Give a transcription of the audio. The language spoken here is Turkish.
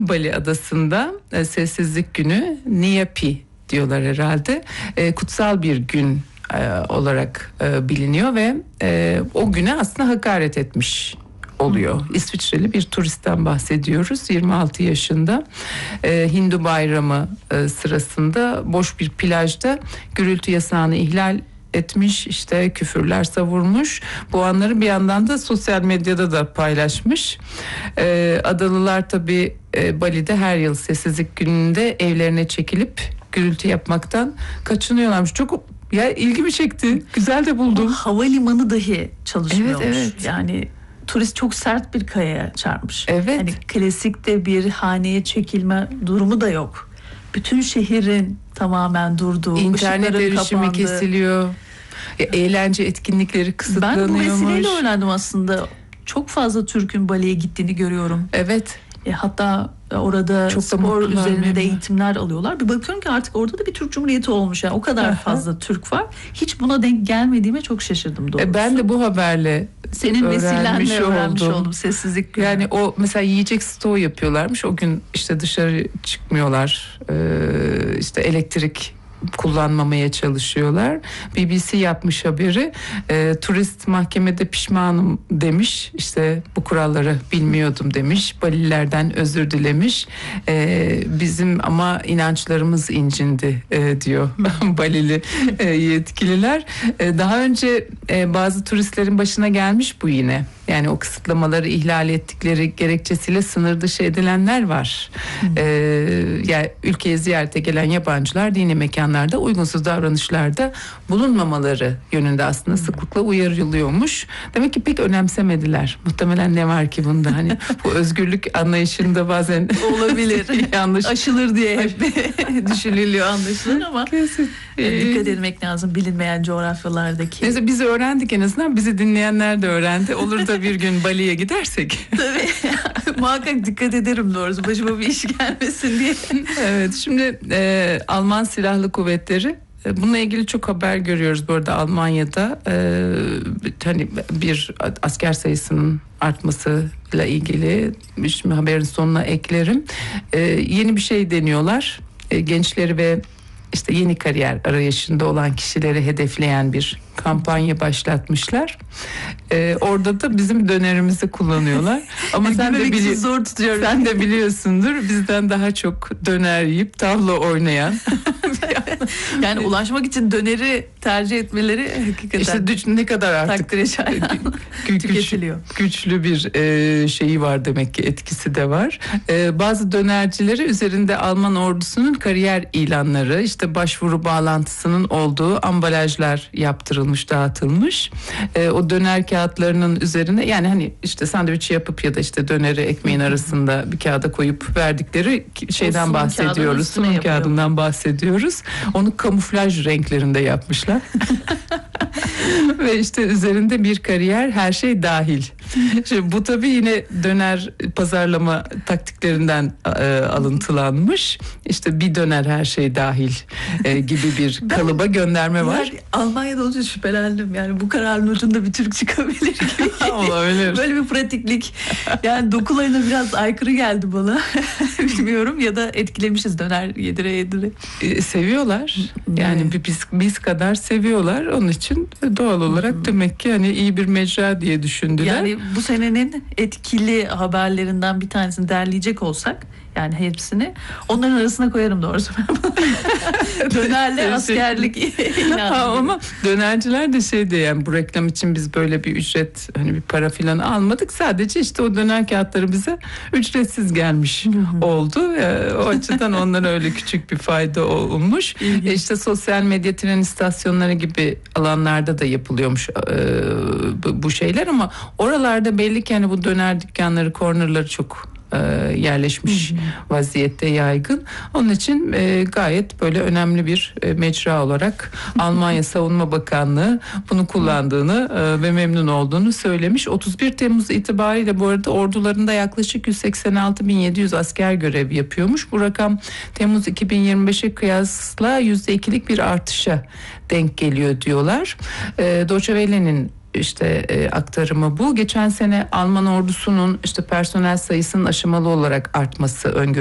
Bali adasında sessizlik günü, Nyepi diyorlar herhalde. Kutsal bir gün olarak biliniyor ve o güne aslında hakaret etmiş oluyor. İsviçreli bir turistten bahsediyoruz. 26 yaşında Hindu bayramı sırasında boş bir plajda gürültü yasağını ihlal etmiş, işte küfürler savurmuş. Bu anları bir yandan da sosyal medyada da paylaşmış. Adalılar tabii Bali'de her yıl sessizlik gününde evlerine çekilip gürültü yapmaktan kaçınıyorlarmış. Çok ilgimi çekti. Güzel de buldum. Havalimanı dahi çalışmıyormuş. Evet. Yani turist çok sert bir kayaya çarpmış. Evet. Hani klasikte bir haneye çekilme durumu da yok. Bütün şehrin tamamen durduğu, İnternet erişimi kapandı. kesiliyor. Eğlence etkinlikleri kısıtlanıyormuş. Ben bu vesileyle öğrendim aslında. Çok fazla Türk'ün Bali'ye gittiğini görüyorum. Evet. Hatta orada çok spor üzerine de eğitimler alıyorlar. Bir bakıyorum ki artık orada da bir Türk Cumhuriyeti olmuş. Yani o kadar fazla Türk var. Hiç buna denk gelmediğime çok şaşırdım doğrusu. Ben de bu haberle senin vesilenle öğrenmiş oldum sessizlik günü. Yani o mesela yiyecek stoğu yapıyorlarmış. O gün işte dışarı çıkmıyorlar. İşte elektrik kullanmamaya çalışıyorlar. BBC yapmış haberi. Turist mahkemede pişmanım demiş. İşte bu kuralları bilmiyordum demiş. Balilerden özür dilemiş. Bizim ama inançlarımız incindi diyor Balili yetkililer. Daha önce bazı turistlerin başına gelmiş bu yine. Yani o kısıtlamaları ihlal ettikleri gerekçesiyle sınır dışı edilenler var. Yani ülkeye ziyarete gelen yabancılar dini mekanlarda uygunsuz davranışlarda bulunmamaları yönünde aslında sıklıkla uyarılıyormuş. Demek ki pek önemsemediler. Muhtemelen ne var ki bunda, hani bu özgürlük anlayışında bazen olabilir. yanlış aşılır diye hep düşünülüyor, anlaşılır ama dikkat etmek lazım bilinmeyen coğrafyalardaki. Neyse biz öğrendik, en azından bizi dinleyenler de öğrendi. Olur da bir gün Bali'ye gidersek. Tabii muhakkak dikkat ederim doğrusu, başıma bir iş gelmesin diye. Evet, şimdi Alman Silahlı Kuvvetleri, bununla ilgili çok haber görüyoruz bu arada Almanya'da. Hani bir asker sayısının artmasıyla ilgili, şimdi haberin sonuna eklerim. Yeni bir şey deniyorlar. Gençleri ve işte yeni kariyer arayışında olan kişileri hedefleyen bir kampanya başlatmışlar. Orada da bizim dönerimizi kullanıyorlar. Ama sen de zor tutuyorum. Sen de biliyorsundur, bizden daha çok döner yiyip tavla oynayan. Yani ulaşmak için döneri tercih etmeleri hakikaten işte ne kadar artık takdire şayan tüketiliyor. Güçlü bir şeyi var demek ki, etkisi de var. Bazı dönercileri üzerinde Alman ordusunun kariyer ilanları, işte başvuru bağlantısının olduğu ambalajlar yaptırılmış, dağıtılmış. O döner kağıtlarının üzerine, yani hani işte sandviç yapıp ya da işte döneri ekmeğin arasında bir kağıda koyup verdikleri şeyden bahsediyoruz. Sunum kağıdından bahsediyoruz. Onu kamuflaj renklerinde yapmışlar. Ve işte üzerinde bir kariyer, her şey dahil. Şimdi bu tabii yine döner pazarlama taktiklerinden alıntılanmış. İşte bir döner her şey dahil gibi bir kalıba gönderme var. Yani Almanya'da olunca şüphelendim. Yani bu kararın ucunda bir Türk çıkabilir gibi. Olabilir. Böyle bir pratiklik. Yani dokularına biraz aykırı geldi bana. Bilmiyorum, ya da etkilemişiz döner yedire yedire. Seviyorlar. Yani biz kadar seviyorlar. Onun için doğal olarak demek ki hani iyi bir mecra diye düşündüler. Yani bu senenin etkili haberlerinden bir tanesini derleyecek olsak, yani hepsini onların arasına koyarım doğrusu. Dönerle askerlik. Ama dönerciler de şey diye, yani bu reklam için biz böyle bir ücret, hani bir para filan almadık. Sadece işte o döner kağıtları bize ücretsiz gelmiş oldu. O açıdan onlara öyle küçük bir fayda olmuş. İşte sosyal medya tren istasyonları gibi alanlarda da yapılıyormuş bu şeyler, ama oralarda belli ki hani bu döner dükkanları, cornerları çok yerleşmiş vaziyette, yaygın. Onun için gayet böyle önemli bir mecra olarak Almanya Savunma Bakanlığı bunu kullandığını ve memnun olduğunu söylemiş. 31 Temmuz itibariyle bu arada ordularında yaklaşık 186.700 asker görev yapıyormuş. Bu rakam Temmuz 2025'e kıyasla %2'lik bir artışa denk geliyor diyorlar. Deutsche Welle'nin işte aktarımı bu. Geçen sene Alman ordusunun işte personel sayısının aşamalı olarak artması öngörülüyor.